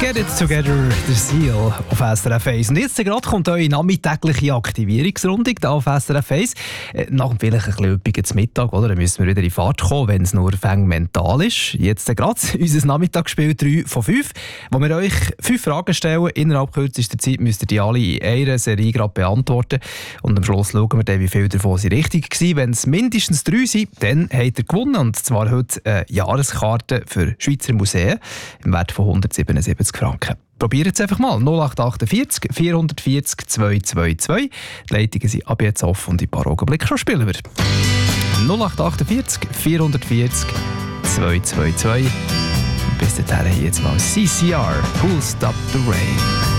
Get it together, der Seal auf SRF 1. Und jetzt gerade kommt eure nachmittägliche Aktivierungsrunde da auf SRF 1. Nach vielleicht ein bisschen üppigen Mittag, oder? Dann müssen wir wieder in Fahrt kommen, wenn es nur mental ist. Jetzt gerade unser Nachmittagsspiel 3 von 5, wo wir euch 5 Fragen stellen. Innerhalb kürzester Zeit müsst ihr die alle in einer Serie gerade beantworten. Und am Schluss schauen wir dann, wie viele davon sind richtig waren. Wenn es mindestens 3 sind, dann habt ihr gewonnen. Und zwar heute eine Jahreskarte für Schweizer Museen im Wert von 177 Franken. Probiert es einfach mal. 0848 440 222. Die Leitungen sind ab jetzt offen und in ein paar Augenblicken schon spielen wir. 0848 440 222. Bis dahin jetzt mal CCR. Who'll Stop the Rain?